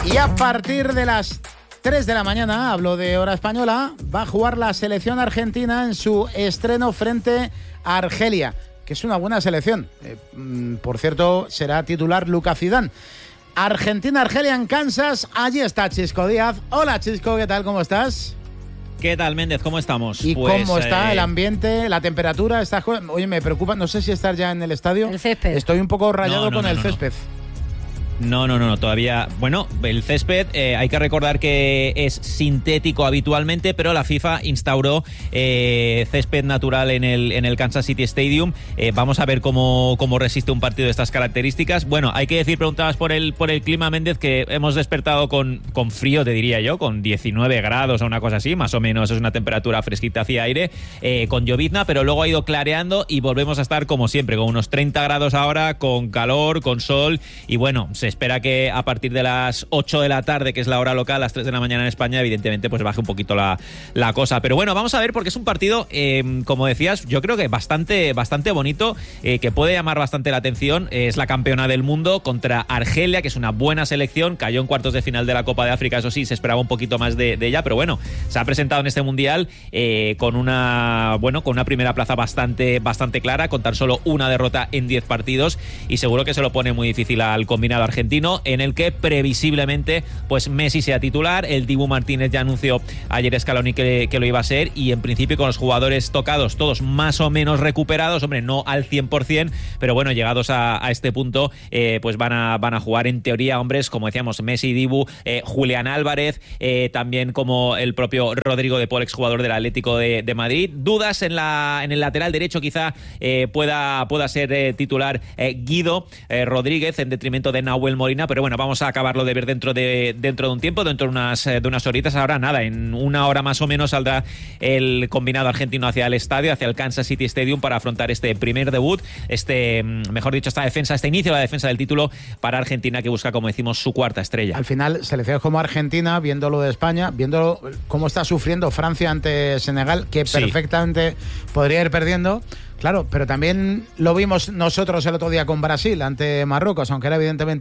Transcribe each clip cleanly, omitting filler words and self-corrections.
Y a partir de las 3 de la mañana, hablo de hora española, va a jugar la selección argentina en su estreno frente a Argelia, que es una buena selección. Por cierto, será titular Lucas Zidane. Argentina-Argelia en Kansas, allí está Chisco Díaz. Hola Chisco, ¿qué tal? ¿Cómo estás? ¿Qué tal, Méndez? ¿Cómo estamos? ¿Y cómo está el ambiente, la temperatura? Oye, me preocupa, no sé si estar ya en el estadio. El césped. Estoy un poco rayado con el césped. No, todavía. Bueno, el césped, hay que recordar que es sintético habitualmente, pero la FIFA instauró césped natural en el Kansas City Stadium. Vamos a ver cómo resiste un partido de estas características. Bueno, hay que decir, preguntabas por el clima, Méndez, que hemos despertado con frío, te diría yo, con 19 grados o una cosa así, más o menos es una temperatura fresquita hacia aire, con llovizna, pero luego ha ido clareando y volvemos a estar como siempre, con unos 30 grados ahora, con calor, con sol, y bueno, se espera que a partir de las 8 de la tarde, que es la hora local, las 3 de la mañana en España, evidentemente pues baje un poquito la cosa. Pero bueno, vamos a ver, porque es un partido, como decías, yo creo que bastante bonito, que puede llamar bastante la atención. Es la campeona del mundo contra Argelia, que es una buena selección, cayó en cuartos de final de la Copa de África, eso sí, se esperaba un poquito más de ella, pero bueno, se ha presentado en este Mundial con una primera plaza bastante clara, con tan solo una derrota en 10 partidos, y seguro que se lo pone muy difícil al combinado argentino, en el que previsiblemente pues Messi sea titular. El Dibu Martínez ya anunció ayer Scaloni que lo iba a ser, y en principio con los jugadores tocados, todos más o menos recuperados, hombre, no al 100%, pero bueno, llegados a este punto, pues van a jugar en teoría hombres, como decíamos, Messi, Dibu, Julián Álvarez, también como el propio Rodrigo de Paul, exjugador del Atlético de Madrid. Dudas en el lateral derecho, quizá pueda ser titular Guido Rodríguez en detrimento de Nahuel Molina, pero bueno, vamos a acabarlo de ver dentro de un tiempo, dentro de unas horitas. Ahora nada, en una hora más o menos saldrá el combinado argentino hacia el estadio, hacia el Kansas City Stadium, para afrontar este primer debut, mejor dicho, este inicio de la defensa del título para Argentina, que busca, como decimos, su cuarta estrella. Al final, selecciones como Argentina, viéndolo de España, viendo cómo está sufriendo Francia ante Senegal, que perfectamente podría ir perdiendo. Claro, pero también lo vimos nosotros el otro día con Brasil ante Marruecos, aunque era evidentemente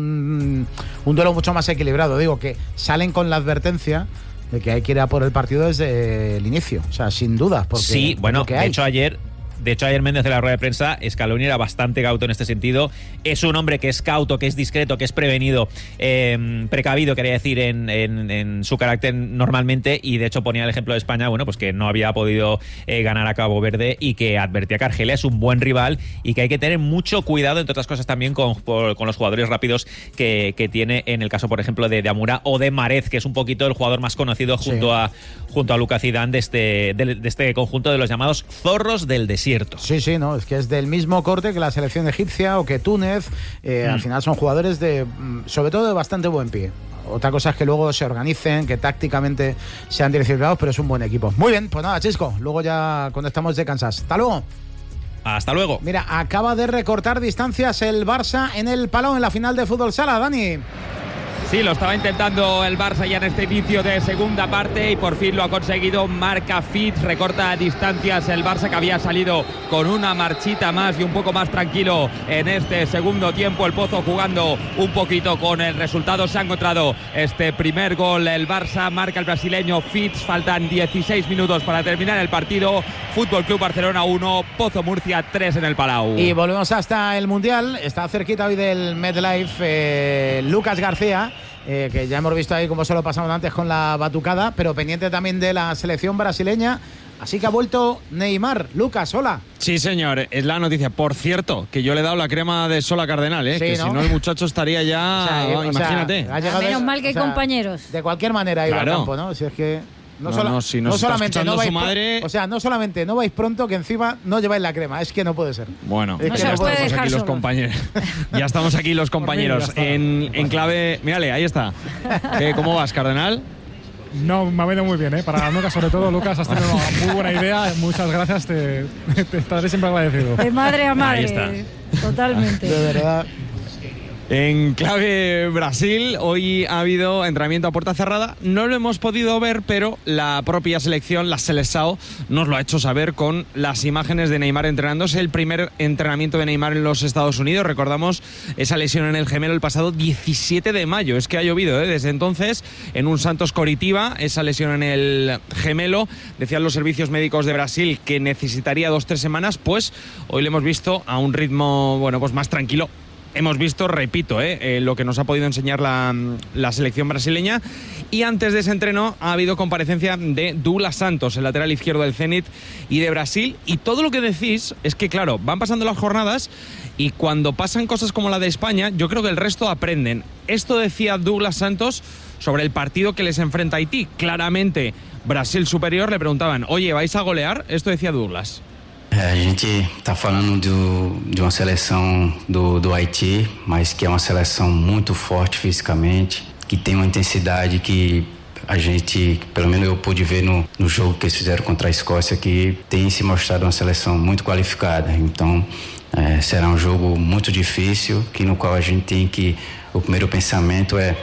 un duelo mucho más equilibrado. Digo que salen con la advertencia de que hay que ir a por el partido desde el inicio, o sea, sin duda. Porque sí, bueno, de hecho ayer Méndez, en la rueda de prensa, Scaloni era bastante cauto en este sentido. Es un hombre que es cauto, que es discreto, que es prevenido, precavido, quería decir, en su carácter normalmente, y de hecho ponía el ejemplo de España, bueno, pues que no había podido ganar a Cabo Verde, y que advertía que Argelia es un buen rival y que hay que tener mucho cuidado, entre otras cosas, también con los jugadores rápidos que tiene, en el caso, por ejemplo, de Amura o de Marez, que es un poquito el jugador más conocido junto a Lucas Zidane de este conjunto de los llamados zorros del desierto. Sí, no, es que es del mismo corte que la selección egipcia o que Túnez. Al final son jugadores sobre todo de bastante buen pie. Otra cosa es que luego se organicen, que tácticamente sean disciplinados, pero es un buen equipo. Muy bien, pues nada, Chisco, luego ya conectamos de Kansas. Hasta luego. Hasta luego. Mira, acaba de recortar distancias el Barça en el Palau, en la final de fútbol sala, Dani. Sí, lo estaba intentando el Barça ya en este inicio de segunda parte, y por fin lo ha conseguido. Marca Fitz, recorta distancias el Barça, que había salido con una marchita más y un poco más tranquilo en este segundo tiempo. El Pozo jugando un poquito con el resultado. Se ha encontrado este primer gol el Barça, marca el brasileño Fitz. Faltan 16 minutos para terminar el partido. Fútbol Club Barcelona 1, Pozo Murcia 3 en el Palau. Y volvemos hasta el Mundial. Está cerquita hoy del MetLife Lucas García, que ya hemos visto ahí cómo se lo pasaron antes con la batucada, pero pendiente también de la selección brasileña. Así que ha vuelto Neymar. Lucas, hola. Sí, señor, es la noticia. Por cierto, que yo le he dado la crema de sol a Cardenal, sí, que ¿no? Si no el muchacho estaría ya... imagínate. Menos mal que hay compañeros. De cualquier manera ha ido al campo, ¿no? Si es que... Si no solamente no vais, su madre... no solamente no vais pronto, que encima no lleváis la crema. Es que no puede ser. Bueno, ya estamos aquí los compañeros. Ya estamos aquí los compañeros. En clave... Mírale, ahí está. ¿Cómo vas, Cardenal? No, me ha venido muy bien, Para Lucas, sobre todo. Lucas, has tenido una muy buena idea. Muchas gracias, te estaré siempre agradecido. De madre a madre. Ahí está. Totalmente. De verdad. En clave Brasil, hoy ha habido entrenamiento a puerta cerrada. No lo hemos podido ver, pero la propia selección, la Seleção, nos lo ha hecho saber con las imágenes de Neymar entrenándose. El primer entrenamiento de Neymar en los Estados Unidos. Recordamos esa lesión en el gemelo el pasado 17 de mayo. Es que ha llovido, desde entonces, en un Santos Coritiba, esa lesión en el gemelo. Decían los servicios médicos de Brasil que necesitaría 2-3 semanas. Pues hoy le hemos visto a un ritmo, bueno, pues más tranquilo. Hemos visto, repito, lo que nos ha podido enseñar la selección brasileña. Y antes de ese entreno ha habido comparecencia de Douglas Santos, el lateral izquierdo del Zenit y de Brasil. Y todo lo que decís es que, claro, van pasando las jornadas y cuando pasan cosas como la de España, yo creo que el resto aprenden. Esto decía Douglas Santos sobre el partido que les enfrenta Haití. Claramente, Brasil superior. Le preguntaban, oye, ¿vais a golear? Esto decía Douglas. A gente está falando de uma seleção do Haiti, mas que é uma seleção muito forte fisicamente, que tem uma intensidade que a gente, pelo menos eu pude ver no jogo que eles fizeram contra a Escócia, que tem se mostrado uma seleção muito qualificada. Então, será um jogo muito difícil, no qual a gente tem que... O primeiro pensamento é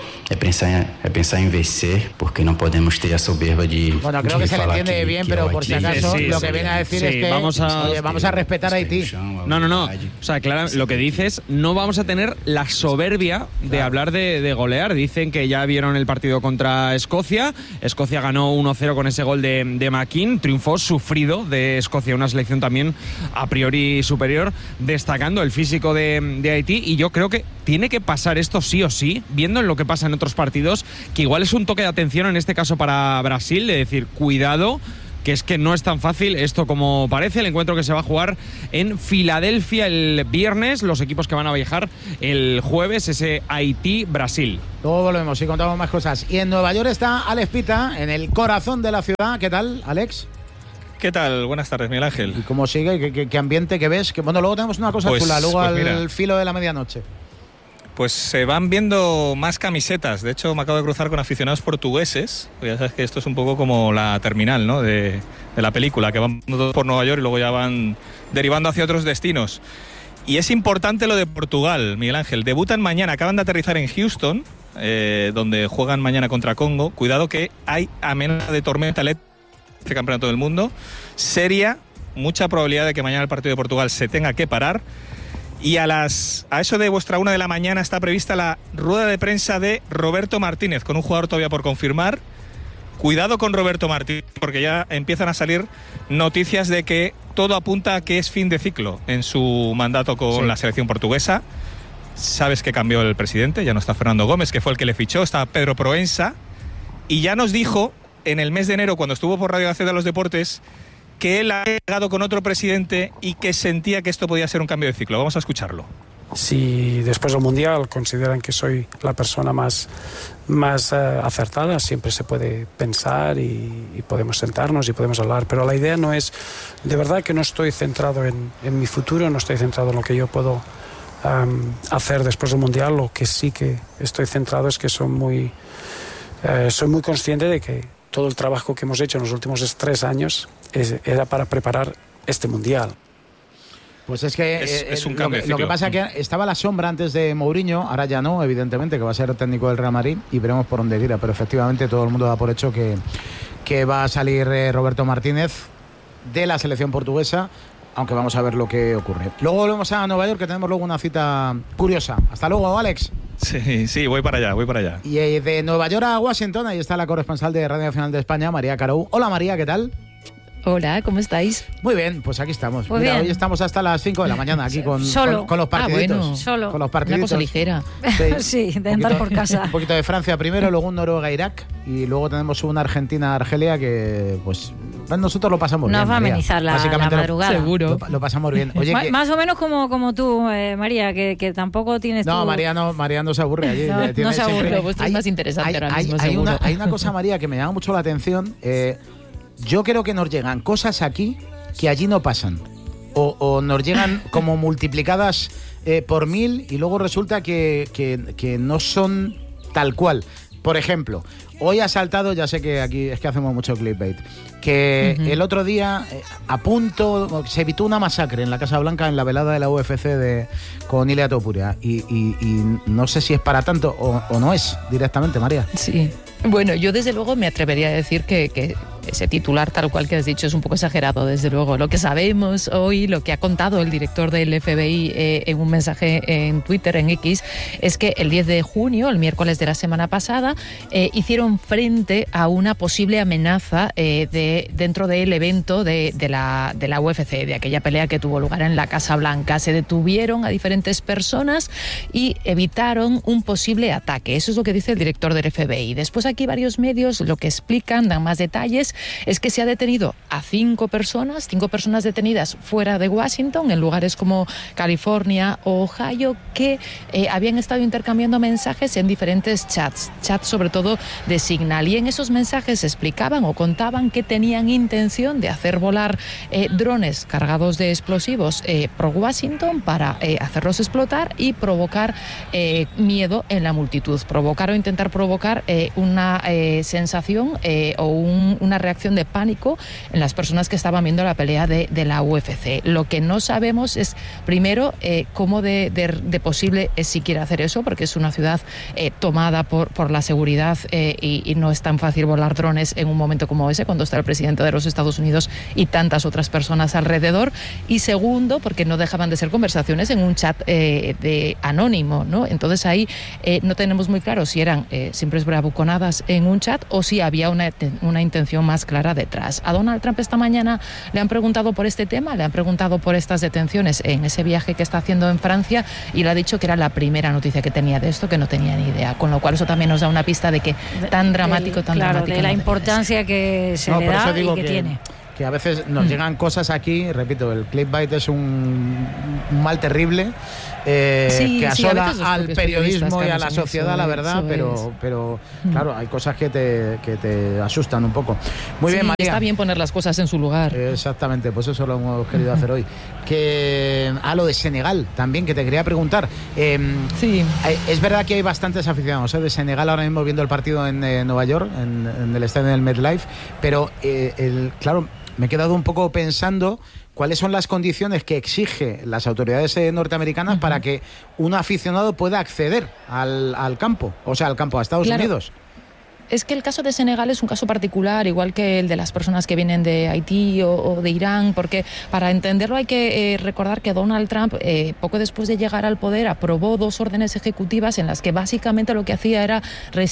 pensar en vencer, porque no podemos tener soberba de... Bueno, creo que se le entiende bien, pero por si acaso lo que viene a decir es que vamos a respetar a Haití. No. O sea, claro, lo que dices, no vamos a tener la soberbia de hablar de golear. Dicen que ya vieron el partido contra Escocia. Escocia ganó 1-0 con ese gol de McKean. Triunfó sufrido de Escocia, una selección también a priori superior, destacando el físico de Haití. Y yo creo que tiene que pasar esto sí o sí, viendo lo que pasa en otros partidos, que igual es un toque de atención en este caso para Brasil, de decir, cuidado, que es que no es tan fácil esto como parece. El encuentro que se va a jugar en Filadelfia el viernes, los equipos que van a viajar el jueves, ese Haití-Brasil. Luego volvemos y contamos más cosas. Y en Nueva York está Alex Pita, en el corazón de la ciudad. ¿Qué tal, Alex? ¿Qué tal? Buenas tardes, Miguel Ángel. ¿Y cómo sigue? ¿Qué ambiente que ves? Que, bueno, luego tenemos una cosa chula, luego al filo de la medianoche. Pues se van viendo más camisetas. De hecho, me acabo de cruzar con aficionados portugueses. Ya sabes que esto es un poco como la terminal, ¿no?, de la película, que van todos por Nueva York y luego ya van derivando hacia otros destinos. Y es importante lo de Portugal, Miguel Ángel. Debutan mañana, acaban de aterrizar en Houston, donde juegan mañana contra Congo. Cuidado que hay amenaza de tormenta eléctrica en este campeonato del mundo. Seria, mucha probabilidad de que mañana el partido de Portugal se tenga que parar. Y a eso de vuestra 1 de la mañana está prevista la rueda de prensa de Roberto Martínez, con un jugador todavía por confirmar. Cuidado con Roberto Martínez, porque ya empiezan a salir noticias de que todo apunta a que es fin de ciclo en su mandato con la selección portuguesa. Sabes que cambió el presidente, ya no está Fernando Gómez, que fue el que le fichó, está Pedro Proença. Y ya nos dijo en el mes de enero, cuando estuvo por Radio AC de los Deportes, que él ha llegado con otro presidente y que sentía que esto podía ser un cambio de ciclo. Vamos a escucharlo. Si después del Mundial consideran que soy la persona más acertada, siempre se puede pensar y podemos sentarnos y podemos hablar. Pero la idea no es, de verdad que no estoy centrado en mi futuro, no estoy centrado en lo que yo puedo hacer después del Mundial. Lo que sí que estoy centrado es que soy muy consciente de que todo el trabajo que hemos hecho en los últimos 3 años era para preparar este Mundial. Pues es que es un cambio de ciclo. Lo que pasa es que estaba la sombra antes de Mourinho, ahora ya no, evidentemente, que va a ser el técnico del Real Madrid, y veremos por dónde tira, pero efectivamente todo el mundo da por hecho que va a salir Roberto Martínez de la selección portuguesa, aunque vamos a ver lo que ocurre. Luego volvemos a Nueva York, que tenemos luego una cita curiosa. Hasta luego, Alex. Sí, voy para allá. Y de Nueva York a Washington, ahí está la corresponsal de Radio Nacional de España, María Carou. Hola, María, ¿qué tal? Hola, ¿cómo estáis? Muy bien, pues aquí estamos. Muy bien. Hoy estamos hasta las 5 de la mañana aquí con los partiditos. Bueno, solo. Con los partiditos. Una cosa ligera. Sí, de andar por casa. Un poquito de Francia primero, luego un Noruega-Irak y luego tenemos una Argentina-Argelia que, pues, nosotros lo pasamos bien. Nos va a amenizar la madrugada. Seguro. Lo pasamos bien. Oye, más o menos como tú, María, que tampoco tienes No, tú... María no se aburre allí. No se aburre. Lo vuestro es más interesante ahora mismo, seguro. Hay una cosa, María, que me llama mucho la atención. Yo creo que nos llegan cosas aquí que allí no pasan. O nos llegan como multiplicadas por 1000 y luego resulta que no son tal cual. Por ejemplo, hoy ha saltado, ya sé que aquí es que hacemos mucho clickbait, que el otro día se evitó una masacre en la Casa Blanca en la velada de la UFC con Ilia Topuria y no sé si es para tanto o no es directamente, María. Sí. Bueno, yo desde luego me atrevería a decir que ese titular tal cual que has dicho es un poco exagerado, desde luego. Lo que sabemos hoy, lo que ha contado el director del FBI en un mensaje en Twitter, en X, es que el 10 de junio, el miércoles de la semana pasada, hicieron frente a una posible amenaza dentro del evento de la UFC, de aquella pelea que tuvo lugar en la Casa Blanca. Se detuvieron a diferentes personas y evitaron un posible ataque. Eso es lo que dice el director del FBI. Después aquí varios medios lo que explican, dan más detalles, es que se ha detenido a 5 personas detenidas fuera de Washington, en lugares como California o Ohio, que habían estado intercambiando mensajes en diferentes chats sobre todo de Signal. Y en esos mensajes explicaban o contaban que tenían intención de hacer volar drones cargados de explosivos por Washington para hacerlos explotar y provocar miedo en la multitud, provocar o intentar provocar una sensación o una reacción de pánico en las personas que estaban viendo la pelea de la UFC. Lo que no sabemos es, primero, cómo de posible es siquiera hacer eso, porque es una ciudad tomada por la seguridad y no es tan fácil volar drones en un momento como ese, cuando está el presidente de los Estados Unidos y tantas otras personas alrededor. Y segundo, porque no dejaban de ser conversaciones en un chat de anónimo, ¿no? Entonces ahí no tenemos muy claro si eran simples bravuconadas en un chat o si había una intención más clara detrás. A Donald Trump esta mañana le han preguntado por este tema, le han preguntado por estas detenciones en ese viaje que está haciendo en Francia y le ha dicho que era la primera noticia que tenía de esto, que no tenía ni idea, con lo cual eso también nos da una pista de que tan dramático, dramático. De la importancia que se le da y que tiene. Que a veces nos llegan cosas aquí, repito, el clickbait es un mal terrible que asola al periodismo y a la sociedad, la verdad, pero claro, hay cosas que te asustan un poco. Muy bien, María. Está bien poner las cosas en su lugar. Exactamente, pues eso lo hemos querido hacer hoy. Lo de Senegal también, que te quería preguntar. Es verdad que hay bastantes aficionados de Senegal ahora mismo viendo el partido en Nueva York, en el estadio del MetLife, pero claro, me he quedado un poco pensando cuáles son las condiciones que exige las autoridades norteamericanas para que un aficionado pueda acceder al campo, a Estados Unidos. Es que el caso de Senegal es un caso particular, igual que el de las personas que vienen de Haití o de Irán, porque para entenderlo hay que recordar que Donald Trump, poco después de llegar al poder, aprobó 2 órdenes ejecutivas en las que básicamente lo que hacía era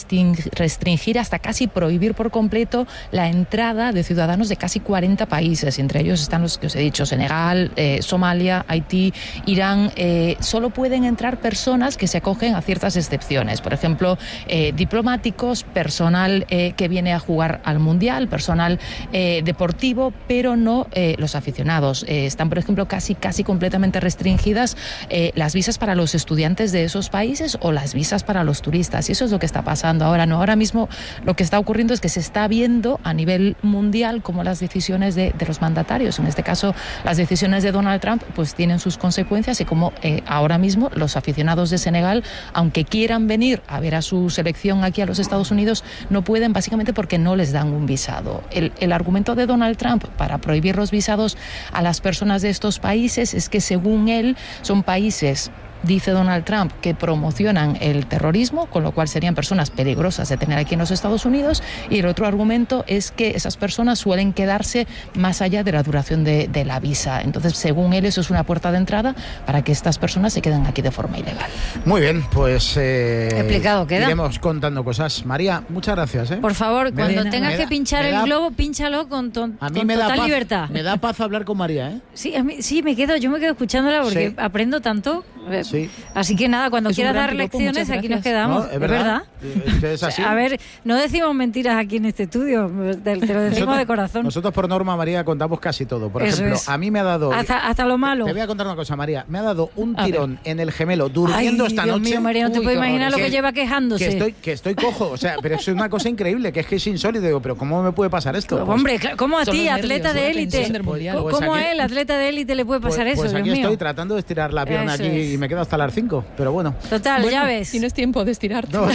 restringir, hasta casi prohibir por completo la entrada de ciudadanos de casi 40 países. Entre ellos están los que os he dicho: Senegal, Somalia, Haití, Irán. Solo pueden entrar personas que se acogen a ciertas excepciones. Por ejemplo, diplomáticos, personas que viene a jugar al Mundial, personal deportivo, pero no los aficionados. Están, por ejemplo, casi completamente restringidas las visas para los estudiantes de esos países o las visas para los turistas. Y eso es lo que está pasando ahora. No, ahora mismo lo que está ocurriendo es que se está viendo a nivel mundial cómo las decisiones de los mandatarios, en este caso las decisiones de Donald Trump, pues tienen sus consecuencias, y como ahora mismo los aficionados de Senegal, aunque quieran venir a ver a su selección aquí a los Estados Unidos, no pueden, básicamente porque no les dan un visado. El argumento de Donald Trump para prohibir los visados a las personas de estos países es que, según él, son países, dice Donald Trump, que promocionan el terrorismo, con lo cual serían personas peligrosas de tener aquí en los Estados Unidos. Y el otro argumento es que esas personas suelen quedarse más allá de la duración de la visa. Entonces, según él, eso es una puerta de entrada para que estas personas se queden aquí de forma ilegal. Muy bien, pues explicado queda. Iremos contando cosas. María, muchas gracias. Por favor, cuando tengas que pinchar el globo, pínchalo con total libertad. Me da paz hablar con María, Sí, yo me quedo escuchándola porque aprendo tanto. Sí. Así que nada, cuando quieras dar lecciones, aquí nos quedamos. No, es verdad. Es así. A ver, no decimos mentiras aquí en este estudio, te lo decimos de corazón. Nosotros, por norma, María, contamos casi todo. Por ejemplo, a mí me ha dado... Hasta lo malo. Te voy a contar una cosa, María. Me ha dado un tirón en el gemelo durmiendo esta noche. Dios mío, María, no te puedo imaginar lo que lleva quejándose. Que estoy cojo, pero es una cosa increíble, que es insólito. Digo, pero ¿cómo me puede pasar esto? Pues, hombre, ¿cómo a ti, atleta de élite? ¿Cómo a él, atleta de élite, le puede pasar eso? Pues aquí estoy tratando de estirar la pierna aquí me quedo hasta las 5, pero bueno. Total, ya ves. Tienes tiempo de estirarte. No,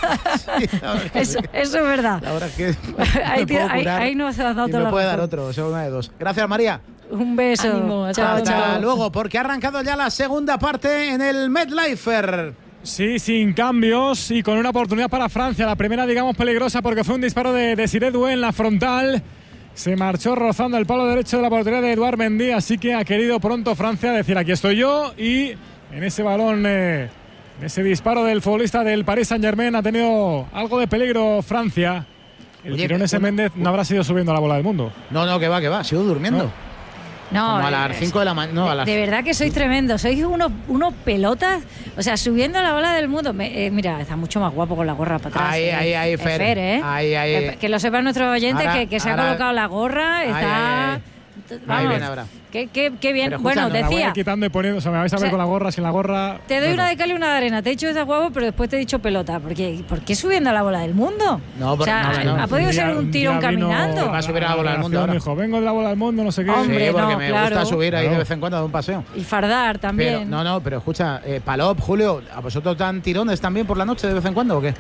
eso es verdad. La verdad es que ahí nos has dado y toda me la puede razón. dar otro, o sea, una de dos. Gracias, María. Un beso. Ánimo, chao, Hasta chao. luego, porque ha arrancado ya la segunda parte en el MetLife. Sí, sin cambios y con una oportunidad para Francia. La primera, digamos, peligrosa porque fue un disparo de Desiré Doué en la frontal. Se marchó rozando el palo derecho de la portería de Edouard Mendy, así que ha querido pronto Francia decir aquí estoy yo, y en ese balón, en ese disparo del futbolista del Paris Saint-Germain ha tenido algo de peligro Francia. El tirón ese Méndez no habrá sido subiendo a la bola del mundo. No, que va, ha sido durmiendo. No, como a las 5 de la mañana. De verdad que sois tremendos, sois unos pelotas, o sea, subiendo a la bola del mundo. Mira, está mucho más guapo con la gorra para atrás. Ahí, Fer. Ahí. Que lo sepan nuestros oyentes, que se ha colocado la gorra, está... Vamos, bien ahora. Qué bien. Pero, bueno, escucha, decía. Me voy quitando y poniendo, o sea, me vais a ver con la gorra, sin la gorra. Te doy una de cal y una de arena. Te he dicho esa huevo, pero después te he dicho pelota. ¿Por qué subiendo a la bola del mundo? No, o sea, no. ha podido ser un tirón caminando. Va a subir a la bola del mundo ahora. Dijo, vengo de la bola del mundo, no sé qué. Hombre, sí, porque no, me claro. gusta subir ahí de vez en cuando, de un paseo. Y fardar también. Pero, pero escucha, Palop, Julio, ¿a vosotros dan tirones también por la noche de vez en cuando o qué?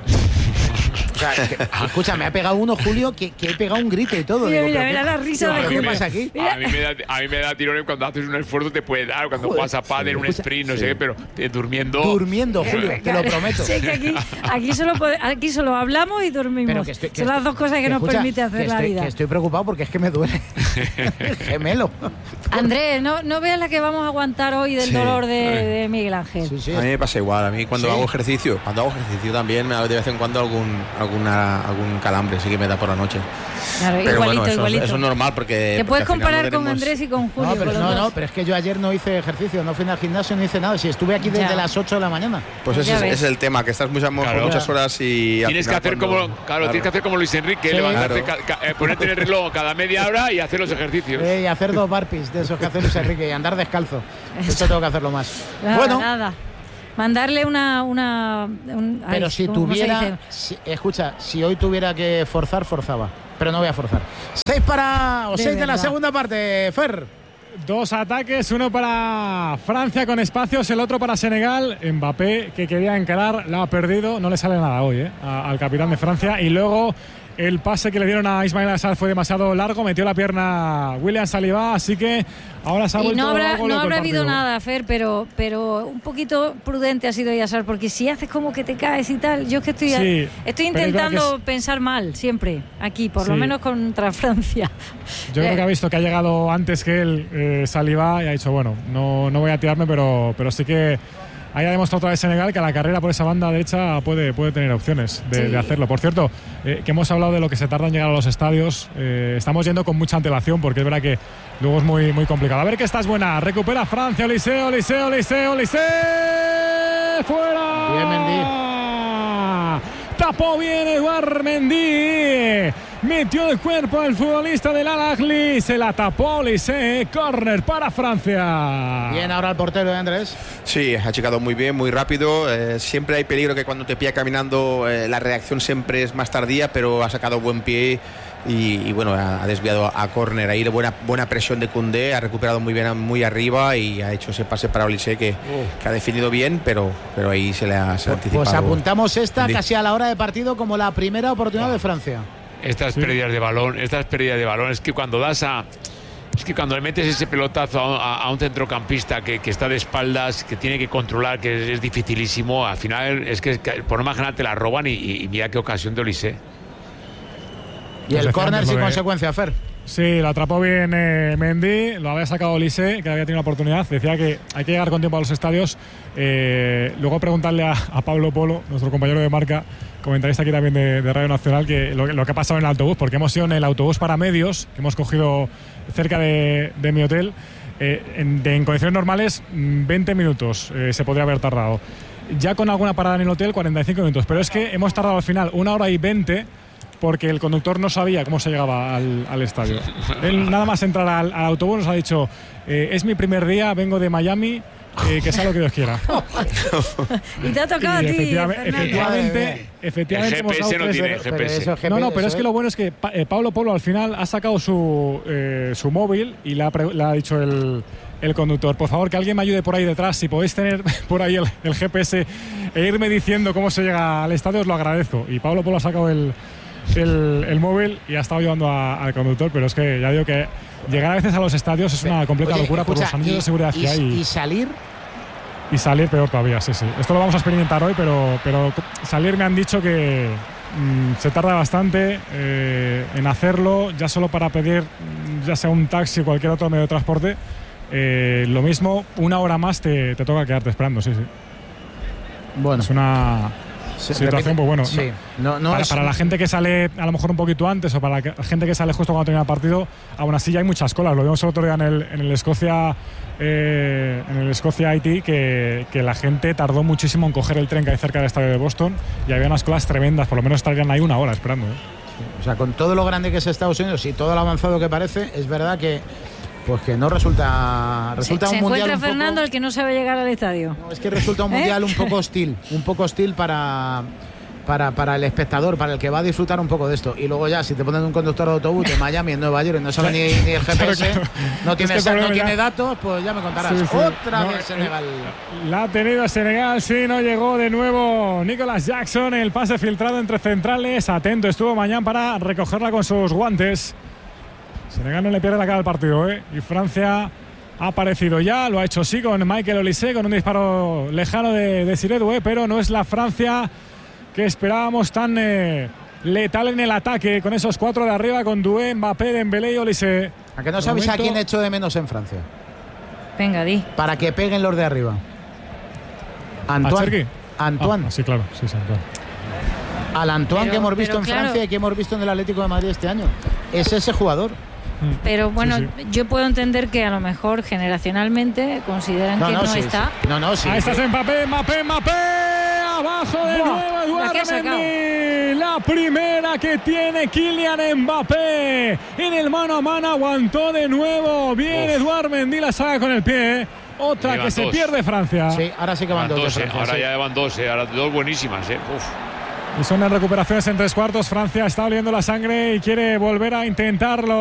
O sea, escucha, me ha pegado uno, Julio, que he pegado un grito y todo. Mira la risa de ¿qué pasa aquí? A mí me da tirones cuando haces un esfuerzo, te puede dar, cuando juegas a pádel, un sprint, no sé qué, pero durmiendo. Durmiendo, Julio, te lo prometo. Sí, que aquí solo hablamos y dormimos. Son las dos cosas que nos permite hacer la vida. Que estoy preocupado porque es que me duele. Gemelo. Andrés, no veas la que vamos a aguantar hoy del dolor de Miguel Ángel. Sí. A mí me pasa igual. A mí cuando hago ejercicio también me da de vez en cuando algún calambre, sí que me da por la noche. Claro, pero igualito. Eso es normal porque... Te puedes comparar no tenemos... con Andrés y con Julio. Pero es que yo ayer no hice ejercicio, no fui al gimnasio, no hice nada. Si estuve aquí desde las 8 de la mañana. Pues ese es el tema, que estás muchas horas y... Tienes que hacer como Luis Enrique, levantarte, ponerte en el reloj cada media hora y hacer los ejercicios. Y hacer 2 burpees de esos que hace Luis Enrique y andar descalzo. Esto tengo que hacerlo más. Nada. Mandarle pero si tuviera... escucha, si hoy tuviera que forzaba. Pero no voy a forzar. 6 de la segunda parte, Fer. 2 ataques, uno para Francia con espacios, el otro para Senegal. Mbappé, que quería encarar, la ha perdido. No le sale nada hoy al capitán de Francia. Y luego el pase que le dieron a Ismail Assar fue demasiado largo, metió la pierna William Saliba, así que ahora se ha vuelto no habrá habido nada, Fer, pero un poquito prudente ha sido Assar, porque si haces como que te caes y tal, yo es que estoy intentando pensar mal siempre aquí, por lo menos contra Francia. Yo creo que ha visto que ha llegado antes que él Saliba y ha dicho, bueno, no voy a tirarme, pero sí que ahí ha demostrado otra vez Senegal que la carrera por esa banda derecha puede tener opciones de hacerlo. Por cierto, que hemos hablado de lo que se tarda en llegar a los estadios, estamos yendo con mucha antelación porque es verdad que luego es muy, muy complicado. A ver que esta es buena, recupera Francia, Olise, fuera. Bien, Mendy. Tapó bien Edouard Mendy. Metió el cuerpo el futbolista del Al-Ahly, se la tapó Olise, córner para Francia. Bien ahora el portero de Andrés. Sí, ha achicado muy bien, muy rápido. Siempre hay peligro que cuando te pilla caminando la reacción siempre es más tardía, pero ha sacado buen pie y bueno, ha desviado a córner. Ahí buena presión de Koundé, ha recuperado muy bien, muy arriba y ha hecho ese pase para Olise que ha definido bien, pero ahí se le ha anticipado. Pues apuntamos casi a la hora de partido como la primera oportunidad de Francia. Estas pérdidas de balón, es que cuando cuando le metes ese pelotazo a un centrocampista que está de espaldas, que tiene que controlar, que es dificilísimo, al final es que por norma general te la roban y mira qué ocasión de Olise. Y el córner sin consecuencia, Fer. Sí, lo atrapó bien Mendy, lo había sacado Olise, que había tenido la oportunidad. Decía que hay que llegar con tiempo a los estadios. Luego preguntarle a Pablo Polo, nuestro compañero de marca, comentarista aquí también de Radio Nacional, que lo que ha pasado en el autobús, porque hemos ido en el autobús para medios, que hemos cogido cerca de mi hotel. En condiciones normales, 20 minutos se podría haber tardado. Ya con alguna parada en el hotel, 45 minutos. Pero es que hemos tardado al final 1 hora y 20 porque el conductor no sabía cómo se llegaba al estadio. Él nada más entrar al autobús nos ha dicho, es mi primer día, vengo de Miami, que sea lo que Dios quiera. Y te ha tocado a ti, efectivamente el GPS no tiene GPS. Pero es que lo bueno es que Pablo Polo al final ha sacado su móvil y le ha dicho el el conductor. Por favor, que alguien me ayude por ahí detrás. Si podéis tener por ahí el GPS e irme diciendo cómo se llega al estadio, os lo agradezco. Y Pablo Polo ha sacado el móvil y ha estado ayudando al conductor, pero es que ya digo que llegar a veces a los estadios es una completa locura por los anillos de seguridad que hay. ¿Y salir? Y salir peor todavía, sí. Esto lo vamos a experimentar hoy, pero salir me han dicho que se tarda bastante en hacerlo, ya solo para pedir ya sea un taxi o cualquier otro medio de transporte. Lo mismo, 1 hora más te toca quedarte esperando, sí. Bueno, es una situación, pues bueno, sí. Para la gente que sale a lo mejor un poquito antes o para la gente que sale justo cuando termina el partido, aún así ya hay muchas colas. Lo vimos el otro día en el Escocia-Haití, que la gente tardó muchísimo en coger el tren que hay cerca del estadio de Boston y había unas colas tremendas. Por lo menos estarían ahí 1 hora esperando. O sea, con todo lo grande que es Estados Unidos y todo lo avanzado que parece, es verdad que pues que no resulta se un mundial encuentra un Fernando poco, el que no sabe llegar al estadio. No, es que resulta un mundial un poco hostil para el espectador, para el que va a disfrutar un poco de esto. Y luego ya, si te ponen un conductor de autobús de Miami en Nueva York y no sabe ni el GPS, no tiene datos, pues ya me contarás. Sí. Otra vez Senegal. La ha tenido Senegal, sí, no llegó de nuevo Nicolas Jackson, el pase filtrado entre centrales. Atento estuvo Mañán para recogerla con sus guantes. Senegal no le pierde la cara al partido, y Francia ha aparecido ya, lo ha hecho sí con Michael Olise, con un disparo lejano de Desiré Doué, pero no es la Francia que esperábamos tan letal en el ataque, con esos 4 de arriba, con Doué, Mbappé, Dembélé y Olise. ¿A que no sabéis a quién echo de menos en Francia? Venga, di. Para que peguen los de arriba. Antoine. Sí, claro, sí, Antoine. Al Antoine que hemos visto en Francia y que hemos visto en el Atlético de Madrid este año. Es ese jugador. Pero bueno, yo puedo entender que a lo mejor generacionalmente consideran que no está. Sí. Ahí estás Mbappé, abajo de nuevo Eduardo Mendy. La primera que tiene Kylian Mbappé. En el mano a mano aguantó de nuevo. Bien, Eduardo Mendy la saca con el pie. Otra que se pierde Francia. Sí, ahora sí que van 2 de Francia. Ahora ya van 2, ahora 2 buenísimas. Y son las recuperaciones en 3 cuartos. Francia está oliendo la sangre y quiere volver a intentarlo.